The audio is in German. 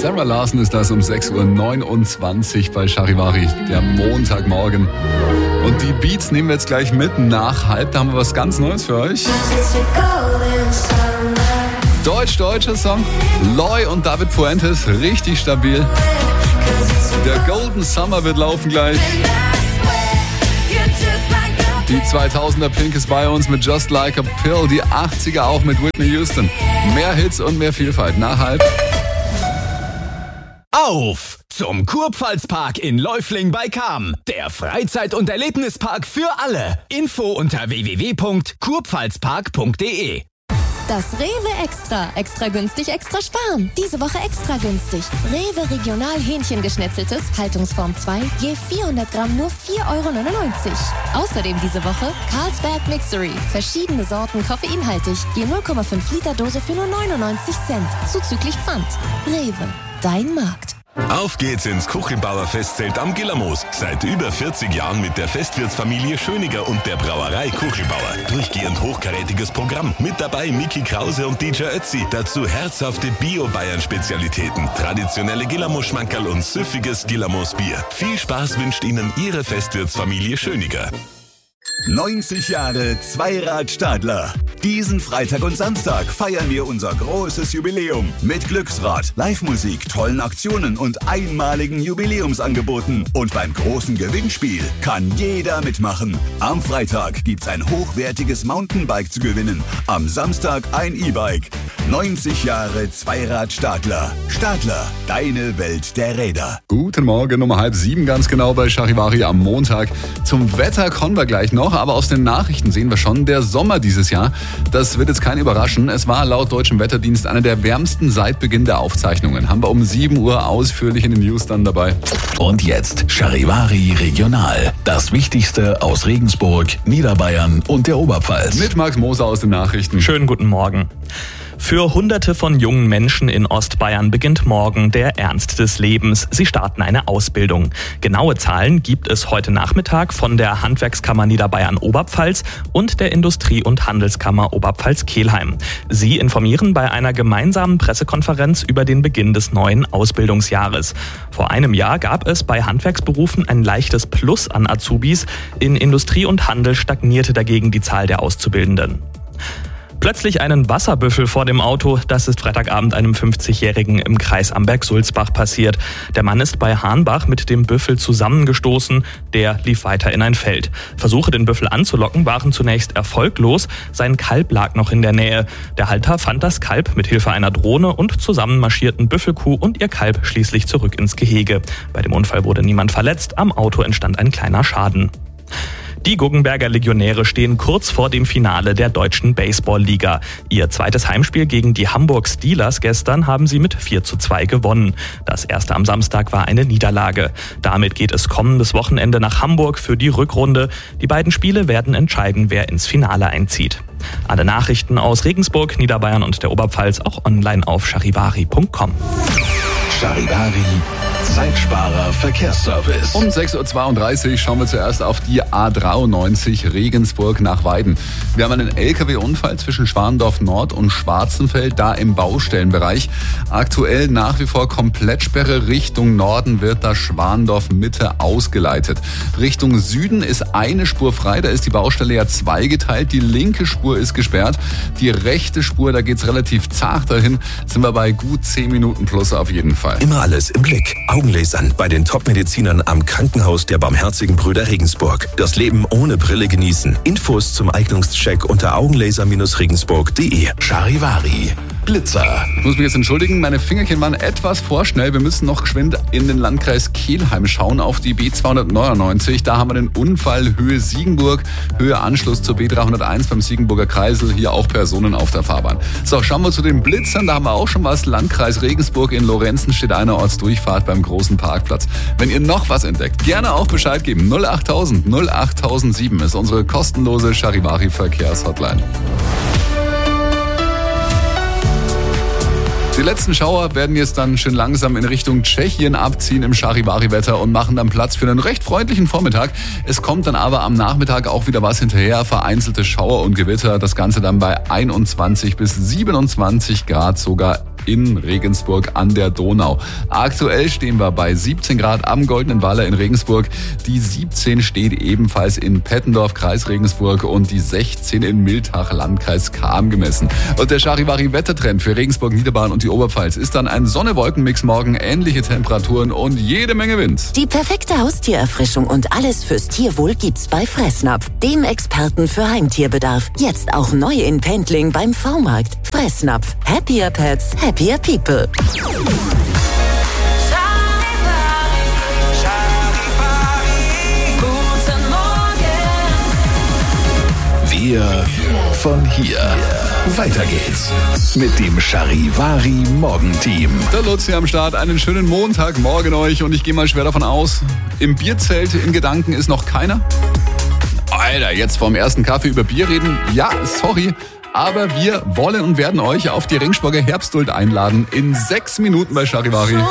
Sarah Larson ist das um 6.29 Uhr bei Charivari, der Montagmorgen. Und die Beats nehmen wir jetzt gleich mit nach halb. Da haben wir was ganz Neues für euch. Deutscher Song. Loy und David Fuentes, richtig stabil. Der Golden Summer wird laufen gleich. Die 2000er Pink ist bei uns mit Just Like a Pill. Die 80er auch mit Whitney Houston. Mehr Hits und mehr Vielfalt nach halb. Auf zum Kurpfalzpark in Läufling bei Cham. Der Freizeit- und Erlebnispark für alle. Info unter www.kurpfalzpark.de. Das Rewe Extra. Extra günstig, extra sparen. Diese Woche extra günstig. Rewe Regional Hähnchengeschnetzeltes, Haltungsform 2, je 400 Gramm nur 4,99 €. Außerdem diese Woche Carlsberg Mixery. Verschiedene Sorten koffeinhaltig. Je 0,5 Liter Dose für nur 99 Cent. Zuzüglich Pfand. Rewe. Dein Markt. Auf geht's ins Kuchelbauer Festzelt am Gillermoos. Seit über 40 Jahren mit der Festwirtsfamilie Schöniger und der Brauerei Kuchelbauer. Durchgehend hochkarätiges Programm. Mit dabei Micky Krause und DJ Ötzi. Dazu herzhafte Bio-Bayern-Spezialitäten, traditionelle Gillermoos-Schmankerl und süffiges Gillermoos-Bier. Viel Spaß wünscht Ihnen Ihre Festwirtsfamilie Schöniger. 90 Jahre Zweirad-Stadler. Diesen Freitag und Samstag feiern wir unser großes Jubiläum mit Glücksrad, Live-Musik, tollen Aktionen und einmaligen Jubiläumsangeboten. Und beim großen Gewinnspiel kann jeder mitmachen. Am Freitag gibt's ein hochwertiges Mountainbike zu gewinnen. Am Samstag ein E-Bike. 90 Jahre Zweirad-Stadler. Stadler, deine Welt der Räder. Guten Morgen, um 6:30 ganz genau bei Charivari am Montag. Zum Wetter kommen wir gleich noch, aber aus den Nachrichten sehen wir schon, der Sommer dieses Jahr, das wird jetzt keinen überraschen. Es war laut Deutschem Wetterdienst einer der wärmsten seit Beginn der Aufzeichnungen. Haben wir um 7 Uhr ausführlich in den News dann dabei. Und jetzt Charivari Regional. Das Wichtigste aus Regensburg, Niederbayern und der Oberpfalz. Mit Max Moser aus den Nachrichten. Schönen guten Morgen. Für Hunderte von jungen Menschen in Ostbayern beginnt morgen der Ernst des Lebens. Sie starten eine Ausbildung. Genaue Zahlen gibt es heute Nachmittag von der Handwerkskammer Niederbayern Oberpfalz und der Industrie- und Handelskammer Oberpfalz-Kelheim. Sie informieren bei einer gemeinsamen Pressekonferenz über den Beginn des neuen Ausbildungsjahres. Vor einem Jahr gab es bei Handwerksberufen ein leichtes Plus an Azubis. In Industrie und Handel stagnierte dagegen die Zahl der Auszubildenden. Plötzlich einen Wasserbüffel vor dem Auto, das ist Freitagabend einem 50-Jährigen im Kreis Amberg-Sulzbach passiert. Der Mann ist bei Hahnbach mit dem Büffel zusammengestoßen, der lief weiter in ein Feld. Versuche, den Büffel anzulocken, waren zunächst erfolglos, sein Kalb lag noch in der Nähe. Der Halter fand das Kalb mit Hilfe einer Drohne und zusammen marschierten Büffelkuh und ihr Kalb schließlich zurück ins Gehege. Bei dem Unfall wurde niemand verletzt, am Auto entstand ein kleiner Schaden. Die Guggenberger Legionäre stehen kurz vor dem Finale der Deutschen Baseball-Liga. Ihr zweites Heimspiel gegen die Hamburg Steelers gestern haben sie mit 4:2 gewonnen. Das erste am Samstag war eine Niederlage. Damit geht es kommendes Wochenende nach Hamburg für die Rückrunde. Die beiden Spiele werden entscheiden, wer ins Finale einzieht. Alle Nachrichten aus Regensburg, Niederbayern und der Oberpfalz auch online auf charivari.com. Charivari, Zeitsparer Verkehrsservice. Um 6.32 Uhr schauen wir zuerst auf die A93 Regensburg nach Weiden. Wir haben einen LKW-Unfall zwischen Schwandorf Nord und Schwarzenfeld, da im Baustellenbereich. Aktuell nach wie vor Komplettsperre. Richtung Norden wird da Schwandorf Mitte ausgeleitet. Richtung Süden ist eine Spur frei, da ist die Baustelle ja zweigeteilt. Die linke Spur ist gesperrt. Die rechte Spur, da geht's relativ zart dahin. Sind wir bei gut 10 Minuten plus auf jeden Fall. Immer alles im Blick. Augenlasern bei den Top-Medizinern am Krankenhaus der Barmherzigen Brüder Regensburg. Das Leben ohne Brille genießen. Infos zum Eignungscheck unter augenlaser-regensburg.de. Charivari. Blitzer. Ich muss mich jetzt entschuldigen, meine Fingerchen waren etwas vorschnell. Wir müssen noch geschwind in den Landkreis Kelheim schauen, auf die B299. Da haben wir den Unfall Höhe Siegenburg, Höhe Anschluss zur B301 beim Siegenburger Kreisel. Hier auch Personen auf der Fahrbahn. So, schauen wir zu den Blitzern. Da haben wir auch schon was. Landkreis Regensburg, in Lorenzen steht eine Ortsdurchfahrt beim großen Parkplatz. Wenn ihr noch was entdeckt, gerne auch Bescheid geben. 08000 08007 ist unsere kostenlose Charivari-Verkehrshotline. Die letzten Schauer werden jetzt dann schön langsam in Richtung Tschechien abziehen im Charivari-Wetter und machen dann Platz für einen recht freundlichen Vormittag. Es kommt dann aber am Nachmittag auch wieder was hinterher, vereinzelte Schauer und Gewitter. Das Ganze dann bei 21 bis 27 Grad sogar in Regensburg an der Donau. Aktuell stehen wir bei 17 Grad am Goldenen Weiler in Regensburg. Die 17 steht ebenfalls in Pettendorf, Kreis Regensburg, und die 16 in Miltach, Landkreis Cham gemessen. Und der Charivari-Wettertrend für Regensburg, Niederbayern und die Oberpfalz ist dann ein Sonne-Wolken-Mix morgen, ähnliche Temperaturen und jede Menge Wind. Die perfekte Haustiererfrischung und alles fürs Tierwohl gibt's bei Fressnapf, dem Experten für Heimtierbedarf. Jetzt auch neu in Pendling beim V-Markt. Fressnapf. Happier Pets, happier people. Wir von hier. Weiter geht's mit dem Charivari Morgenteam. Der Luzi am Start, einen schönen Montagmorgen euch, und ich gehe mal schwer davon aus, im Bierzelt in Gedanken ist noch keiner. Alter, jetzt vorm ersten Kaffee über Bier reden? Ja, sorry, aber wir wollen und werden euch auf die Ringsburger Herbstduld einladen in 6 Minuten bei Charivari.